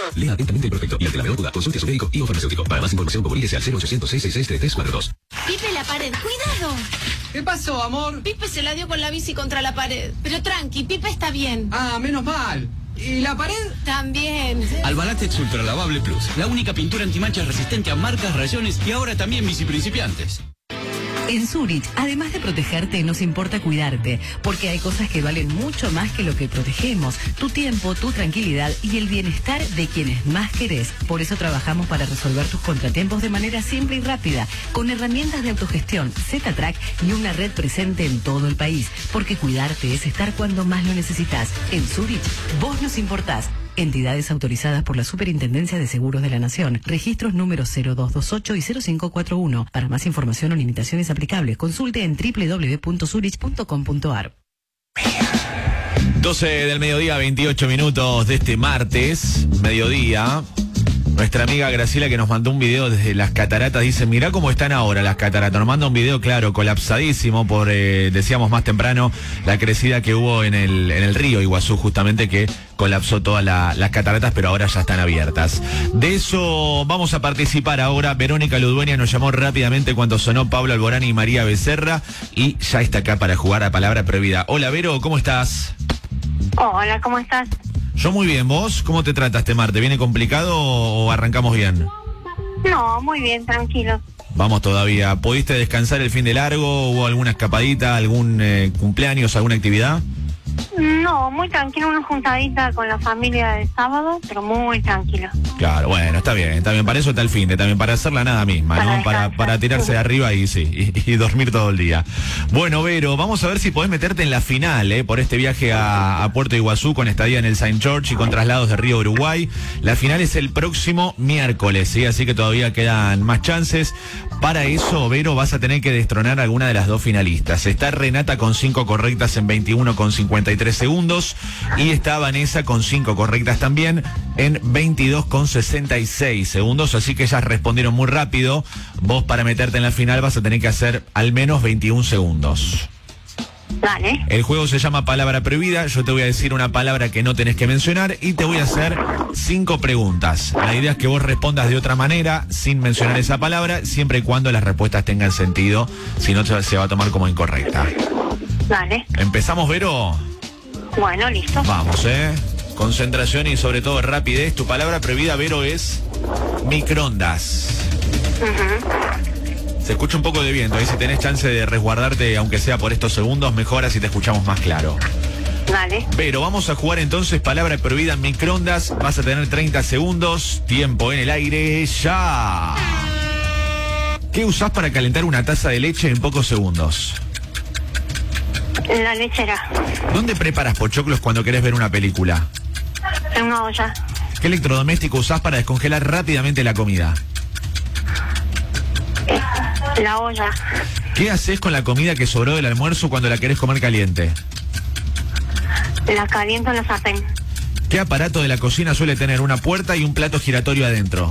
Lea atentamente el prospecto y ante la menor duda, consulte a su médico y o farmacéutico. Para más información, comuníquese al 0800-666-3342. Pipe, la pared. ¡Cuidado! ¿Qué pasó, amor? Pipe se la dio con la bici contra la pared. Pero tranqui, Pipe está bien. Ah, menos mal. ¿Y la pared? También. Albalatex Ultra Lavable Plus. La única pintura antimanchas resistente a marcas, rayones y ahora también bici principiantes. En Zurich, además de protegerte, nos importa cuidarte, porque hay cosas que valen mucho más que lo que protegemos: tu tiempo, tu tranquilidad y el bienestar de quienes más querés. Por eso trabajamos para resolver tus contratiempos de manera simple y rápida, con herramientas de autogestión, Z-Track y una red presente en todo el país, porque cuidarte es estar cuando más lo necesitas. En Zurich, vos nos importás. Entidades autorizadas por la Superintendencia de Seguros de la Nación. Registros números 0228 y 0541. Para más información o limitaciones aplicables, consulte en www.zurich.com.ar. 12 del mediodía, 28 minutos de este martes, mediodía. Nuestra amiga Graciela, que nos mandó un video desde las cataratas, dice: mirá cómo están ahora las cataratas. Nos manda un video, claro, colapsadísimo por, decíamos más temprano, la crecida que hubo en el río Iguazú, justamente, que colapsó todas las cataratas, pero ahora ya están abiertas. De eso vamos a participar ahora. Verónica Ludueña nos llamó rápidamente cuando sonó Pablo Alborán y María Becerra, y ya está acá para jugar a Palabra Prohibida. Hola, Vero, ¿cómo estás? Hola, ¿cómo estás? Yo muy bien, ¿vos? ¿Cómo te trata este martes? ¿Viene complicado o arrancamos bien? No, muy bien, tranquilo. Vamos todavía. ¿Pudiste descansar el fin de largo? ¿Hubo alguna escapadita, algún cumpleaños, alguna actividad? No, muy tranquilo, una juntadita con la familia del sábado, pero muy tranquilo. Claro, bueno, está bien. Para eso está el fin de, también para hacer la nada misma, ¿no? Para tirarse de arriba y dormir todo el día. Bueno, Vero, vamos a ver si podés meterte en la final, por este viaje a Puerto Iguazú, con estadía en el Saint George y con traslados de Río Uruguay. La final es el próximo miércoles, ¿sí? Así que todavía quedan más chances. Para eso, Vero, vas a tener que destronar a alguna de las dos finalistas. Está Renata con 5 correctas en 21,53 segundos. Y está Vanessa con 5 correctas también en 22,66 segundos. Así que ellas respondieron muy rápido. Vos, para meterte en la final, vas a tener que hacer al menos 21 segundos. Vale. El juego se llama Palabra Prohibida. Yo te voy a decir una palabra que no tenés que mencionar y te voy a hacer 5 preguntas. La idea es que vos respondas de otra manera, sin mencionar esa palabra, siempre y cuando las respuestas tengan sentido. Si no, se va a tomar como incorrecta. Vale. ¿Empezamos, Vero? Bueno, listo. Vamos, concentración y sobre todo rapidez. Tu palabra prohibida, Vero, es microondas. Se escucha un poco de viento, ahí si tenés chance de resguardarte, aunque sea por estos segundos, mejor, así te escuchamos más claro. Vale. Pero vamos a jugar entonces palabra prohibida, microondas. Vas a tener 30 segundos, tiempo en el aire, ya. ¿Qué usás para calentar una taza de leche en pocos segundos? La lechera. ¿Dónde preparas pochoclos cuando querés ver una película? En una olla. ¿Qué electrodoméstico usás para descongelar rápidamente la comida? La olla. ¿Qué haces con la comida que sobró del almuerzo cuando la querés comer caliente? La caliento en la sartén. ¿Qué aparato de la cocina suele tener una puerta y un plato giratorio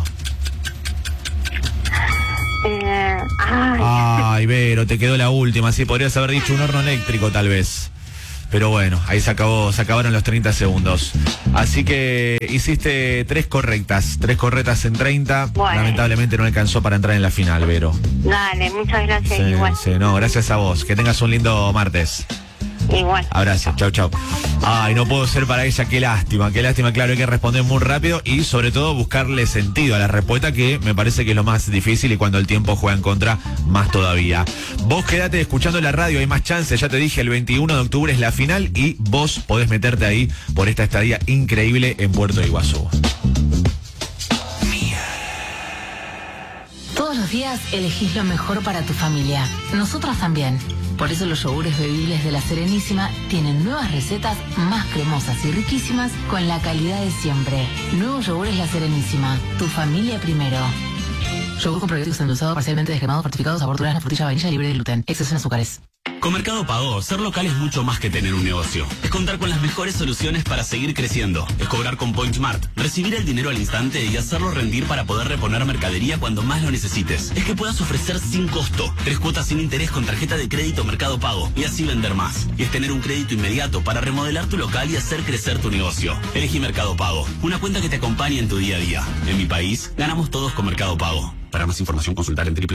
adentro? Ay, Vero, te quedó la última. Sí, podrías haber dicho un horno eléctrico, tal vez. Pero bueno, ahí se acabaron los 30 segundos. Así que hiciste 3 correctas en 30. Bueno. Lamentablemente no alcanzó para entrar en la final, Vero. Dale, muchas gracias, igual. Sí, no, gracias a vos. Que tengas un lindo martes. Igual. Abrazo, chau. Ay, no puedo ser para ella, qué lástima, claro, hay que responder muy rápido y sobre todo buscarle sentido a la respuesta, que me parece que es lo más difícil, y cuando el tiempo juega en contra, más todavía. Vos quedate escuchando la radio, hay más chances, ya te dije, el 21 de octubre es la final y vos podés meterte ahí por esta estadía increíble en Puerto Iguazú. Todos los días elegís lo mejor para tu familia. Nosotras también. Por eso los yogures bebibles de La Serenísima tienen nuevas recetas más cremosas y riquísimas con la calidad de siempre. Nuevos yogures La Serenísima. Tu familia primero. Yogur con probióticos endulzados, parcialmente descremados, fortificados, sabor durazno, frutilla, vainilla, libre de gluten. Exceso en azúcares. Con Mercado Pago, ser local es mucho más que tener un negocio. Es contar con las mejores soluciones para seguir creciendo. Es cobrar con PointSmart, recibir el dinero al instante y hacerlo rendir para poder reponer mercadería cuando más lo necesites. Es que puedas ofrecer sin costo 3 cuotas sin interés con tarjeta de crédito Mercado Pago y así vender más. Y es tener un crédito inmediato para remodelar tu local y hacer crecer tu negocio. Elegí Mercado Pago, una cuenta que te acompañe en tu día a día. En mi país, ganamos todos con Mercado Pago. Para más información, consultar en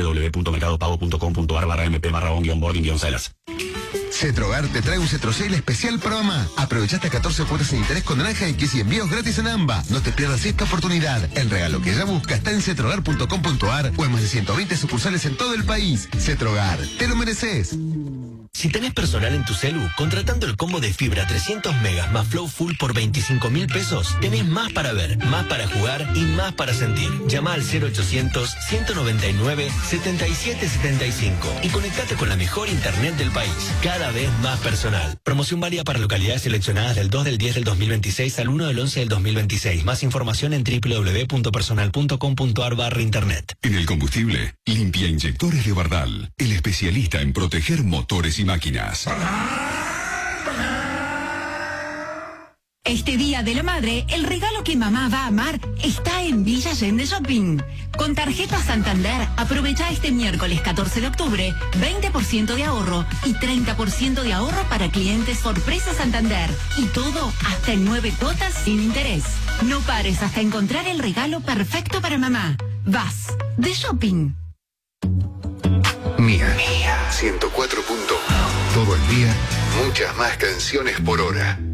www.mercadopago.com.ar/mp/on-boarding-sellers. Cetrogar te trae un Cetrosale especial para mamá. Aprovecha hasta 14 cuotas sin interés con naranja y queso y envíos gratis en AMBA. No te pierdas esta oportunidad. El regalo que ella busca está en cetrogar.com.ar o en más de 120 sucursales en todo el país. Cetrogar, te lo mereces. Si tenés personal en tu celu, contratando el combo de fibra 300 megas más Flow Full por 25.000 pesos, tenés más para ver, más para jugar y más para sentir. Llama al 0800-199-7775 y conectate con la mejor internet del país. Cada vez más personal. Promoción válida para localidades seleccionadas del 2 del 10 del 2026 al 1 del 11 del 2026. Más información en www.personal.com.ar/internet. En el combustible, Limpia Inyectores de Bardal, el especialista en proteger motores y máquinas. Este Día de la Madre, el regalo que mamá va a amar está en Villa Allende Shopping. Con tarjeta Santander, aprovecha este miércoles 14 de octubre, 20% de ahorro y 30% de ahorro para clientes sorpresa Santander. Y todo hasta en 9 cuotas sin interés. No pares hasta encontrar el regalo perfecto para mamá. Vas de shopping. Mía 104.1. Todo el día, muchas más canciones por hora.